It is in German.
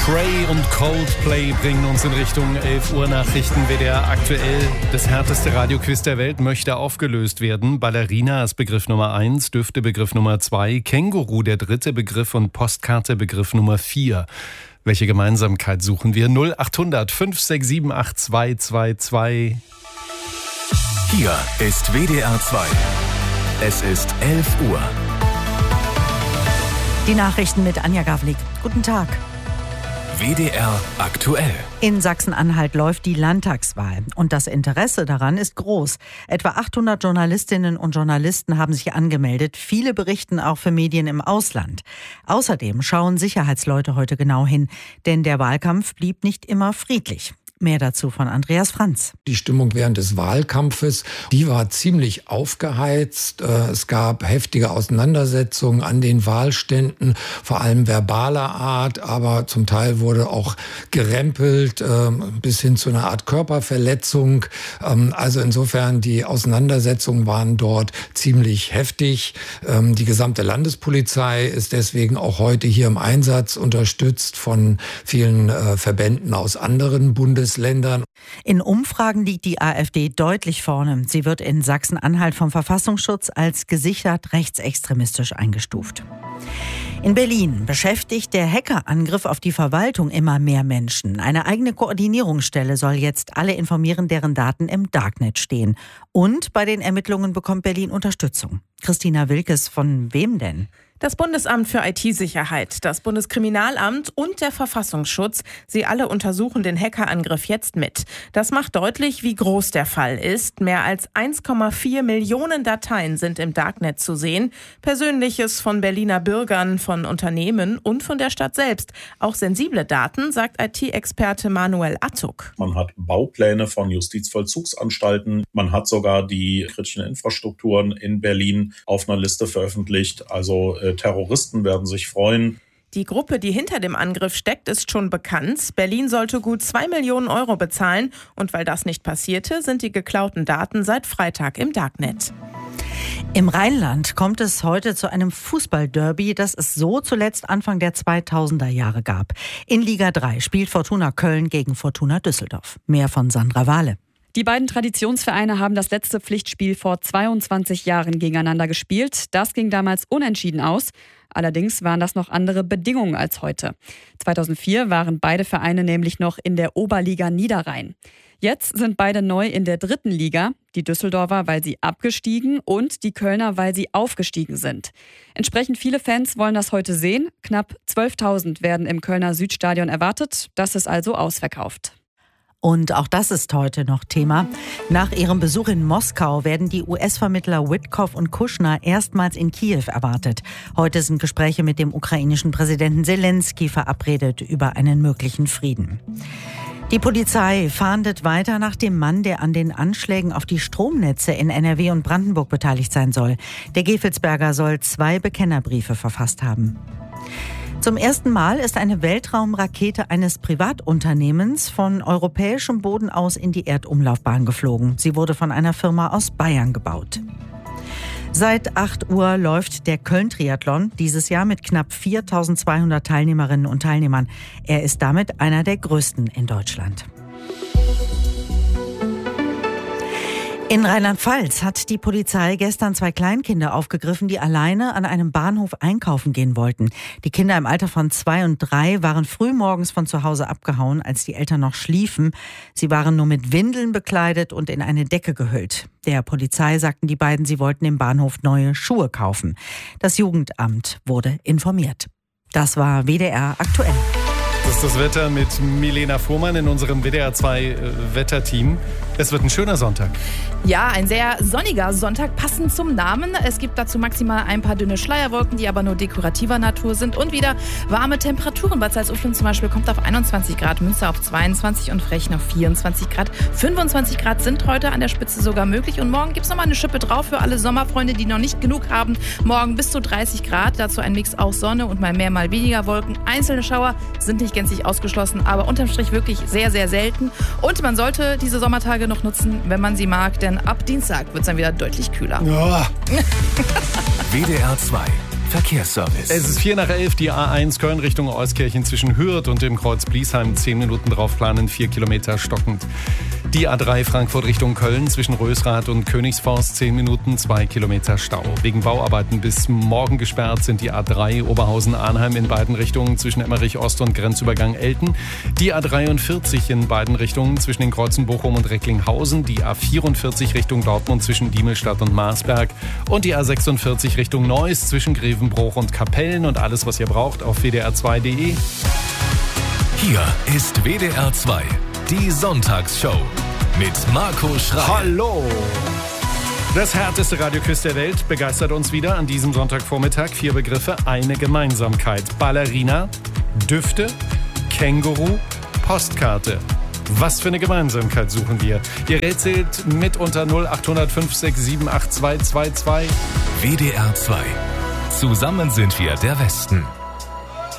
Prey und Coldplay bringen uns in Richtung 11 Uhr Nachrichten. WDR aktuell, das härteste Radioquiz der Welt möchte aufgelöst werden. Ballerina ist Begriff Nummer 1, Düfte Begriff Nummer 2, Känguru der dritte Begriff und Postkarte Begriff Nummer 4. Welche Gemeinsamkeit suchen wir? 0800 567 8222. Hier ist WDR 2. Es ist 11 Uhr. Die Nachrichten mit Anja Gawlik. Guten Tag. WDR aktuell. In Sachsen-Anhalt läuft die Landtagswahl und das Interesse daran ist groß. Etwa 800 Journalistinnen und Journalisten haben sich angemeldet. Viele berichten auch für Medien im Ausland. Außerdem schauen Sicherheitsleute heute genau hin, denn der Wahlkampf blieb nicht immer friedlich. Mehr dazu von Andreas Franz. Die Stimmung während des Wahlkampfes, die war ziemlich aufgeheizt. Es gab heftige Auseinandersetzungen an den Wahlständen, vor allem verbaler Art, aber zum Teil wurde auch gerempelt, bis hin zu einer Art Körperverletzung. Also insofern, die Auseinandersetzungen waren dort ziemlich heftig. Die gesamte Landespolizei ist deswegen auch heute hier im Einsatz, unterstützt von vielen Verbänden aus anderen Bundesländern. In Umfragen liegt die AfD deutlich vorne. Sie wird in Sachsen-Anhalt vom Verfassungsschutz als gesichert rechtsextremistisch eingestuft. In Berlin beschäftigt der Hackerangriff auf die Verwaltung immer mehr Menschen. Eine eigene Koordinierungsstelle soll jetzt alle informieren, deren Daten im Darknet stehen. Und bei den Ermittlungen bekommt Berlin Unterstützung. Christina Wilkes, von wem denn? Das Bundesamt für IT-Sicherheit, das Bundeskriminalamt und der Verfassungsschutz, sie alle untersuchen den Hackerangriff jetzt mit. Das macht deutlich, wie groß der Fall ist. Mehr als 1,4 Millionen Dateien sind im Darknet zu sehen. Persönliches von Berliner Bürgern, von Unternehmen und von der Stadt selbst. Auch sensible Daten, sagt IT-Experte Manuel Attuk. Man hat Baupläne von Justizvollzugsanstalten. Man hat sogar die kritischen Infrastrukturen in Berlin auf einer Liste veröffentlicht. Also Terroristen werden sich freuen. Die Gruppe, die hinter dem Angriff steckt, ist schon bekannt. Berlin sollte gut 2 Millionen Euro bezahlen. Und weil das nicht passierte, sind die geklauten Daten seit Freitag im Darknet. Im Rheinland kommt es heute zu einem Fußballderby, das es so zuletzt Anfang der 2000er Jahre gab. In Liga 3 spielt Fortuna Köln gegen Fortuna Düsseldorf. Mehr von Sandra Wahle. Die beiden Traditionsvereine haben das letzte Pflichtspiel vor 22 Jahren gegeneinander gespielt. Das ging damals unentschieden aus. Allerdings waren das noch andere Bedingungen als heute. 2004 waren beide Vereine nämlich noch in der Oberliga Niederrhein. Jetzt sind beide neu in der 3. Liga. Die Düsseldorfer, weil sie abgestiegen und die Kölner, weil sie aufgestiegen sind. Entsprechend viele Fans wollen das heute sehen. Knapp 12.000 werden im Kölner Südstadion erwartet. Das ist also ausverkauft. Und auch das ist heute noch Thema. Nach ihrem Besuch in Moskau werden die US-Vermittler Witkoff und Kushner erstmals in Kiew erwartet. Heute sind Gespräche mit dem ukrainischen Präsidenten Zelensky verabredet über einen möglichen Frieden. Die Polizei fahndet weiter nach dem Mann, der an den Anschlägen auf die Stromnetze in NRW und Brandenburg beteiligt sein soll. Der Gevelsberger soll 2 Bekennerbriefe verfasst haben. Zum ersten Mal ist eine Weltraumrakete eines Privatunternehmens von europäischem Boden aus in die Erdumlaufbahn geflogen. Sie wurde von einer Firma aus Bayern gebaut. Seit 8 Uhr läuft der Köln-Triathlon, dieses Jahr mit knapp 4.200 Teilnehmerinnen und Teilnehmern. Er ist damit einer der größten in Deutschland. In Rheinland-Pfalz hat die Polizei gestern 2 Kleinkinder aufgegriffen, die alleine an einem Bahnhof einkaufen gehen wollten. Die Kinder im Alter von 2 und 3 waren frühmorgens von zu Hause abgehauen, als die Eltern noch schliefen. Sie waren nur mit Windeln bekleidet und in eine Decke gehüllt. Der Polizei sagten die beiden, sie wollten im Bahnhof neue Schuhe kaufen. Das Jugendamt wurde informiert. Das war WDR aktuell. Das ist das Wetter mit Milena Fuhrmann in unserem WDR 2 Wetterteam. Es wird ein schöner Sonntag. Ja, ein sehr sonniger Sonntag, passend zum Namen. Es gibt dazu maximal ein paar dünne Schleierwolken, die aber nur dekorativer Natur sind. Und wieder warme Temperaturen. Bad Salzuflen zum Beispiel kommt auf 21 Grad, Münster auf 22 und Frechen auf 24 Grad. 25 Grad sind heute an der Spitze sogar möglich. Und morgen gibt es nochmal eine Schippe drauf für alle Sommerfreunde, die noch nicht genug haben. Morgen bis zu 30 Grad, dazu ein Mix aus Sonne und mal mehr, mal weniger Wolken. Einzelne Schauer sind nicht gänzlich ausgeschlossen, aber unterm Strich wirklich sehr, sehr selten. Und man sollte diese Sommertage noch nutzen, wenn man sie mag, denn ab Dienstag wird es dann wieder deutlich kühler. Ja. WDR 2 Verkehrsservice. Es ist 11:04, die A1 Köln Richtung Euskirchen zwischen Hürth und dem Kreuz Bliesheim. 10 Minuten drauf planen, 4 Kilometer stockend. Die A3 Frankfurt Richtung Köln zwischen Rösrath und Königsforst 10 Minuten, 2 Kilometer Stau. Wegen Bauarbeiten bis morgen gesperrt sind die A3 Oberhausen-Arnheim in beiden Richtungen zwischen Emmerich Ost und Grenzübergang Elten. Die A43 in beiden Richtungen zwischen den Kreuzen Bochum und Recklinghausen. Die A44 Richtung Dortmund zwischen Diemelstadt und Marsberg. Und die A46 Richtung Neuss zwischen Grevenbroich und Kapellen. Und alles, was ihr braucht, auf wdr2.de. Hier ist WDR 2, die Sonntagsshow mit Marco Schreil. Hallo! Das härteste Radioquiz der Welt begeistert uns wieder an diesem Sonntagvormittag. 4 Begriffe, eine Gemeinsamkeit. Ballerina, Düfte, Känguru, Postkarte. Was für eine Gemeinsamkeit suchen wir? Ihr rätselt mit unter 0800 567 8222. WDR 2. Zusammen sind wir der Westen.